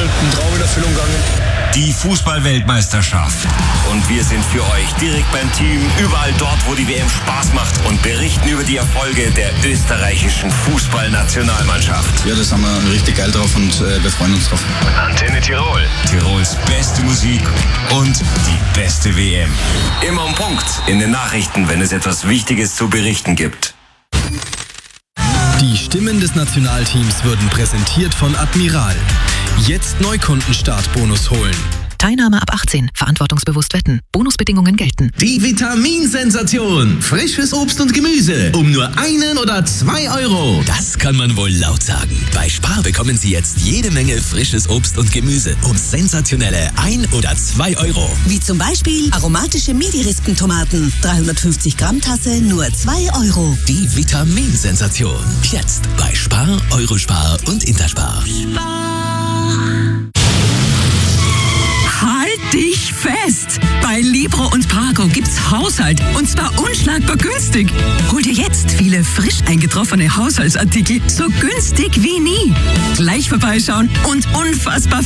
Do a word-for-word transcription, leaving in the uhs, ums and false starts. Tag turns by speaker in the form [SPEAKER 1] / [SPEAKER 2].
[SPEAKER 1] ein Traum in Erfüllung gegangen.
[SPEAKER 2] Die Fußball-Weltmeisterschaft. Und wir sind für euch direkt beim Team, überall dort, wo die W M Spaß macht und berichten über die Erfolge der österreichischen Fußballnationalmannschaft.
[SPEAKER 3] Ja, da sind wir richtig geil drauf und äh, wir freuen uns drauf.
[SPEAKER 2] Antenne Tirol. Tirols beste Musik und die beste W M. Immer um Punkt in den Nachrichten, wenn es etwas Wichtiges zu berichten gibt.
[SPEAKER 4] Die Stimmen des Nationalteams wurden präsentiert von Admiral. Jetzt Neukundenstart-Bonus holen.
[SPEAKER 5] Teilnahme ab achtzehn. Verantwortungsbewusst wetten. Bonusbedingungen gelten.
[SPEAKER 6] Die Vitaminsensation. Frisches Obst und Gemüse. Um nur einen oder zwei Euro.
[SPEAKER 7] Das kann man wohl laut sagen. Bei Spar bekommen Sie jetzt jede Menge frisches Obst und Gemüse um sensationelle ein oder zwei Euro.
[SPEAKER 8] Wie zum Beispiel aromatische Midi-Rispentomaten. dreihundertfünfzig Gramm Tasse, nur zwei Euro.
[SPEAKER 7] Die Vitaminsensation. Jetzt bei Spar, Eurospar und Interspar.
[SPEAKER 9] Halt dich fest! Bei Libro und Paco gibt's Haushalt und zwar unschlagbar günstig. Hol dir jetzt viele frisch eingetroffene Haushaltsartikel so günstig wie nie. Gleich vorbeischauen und unfassbar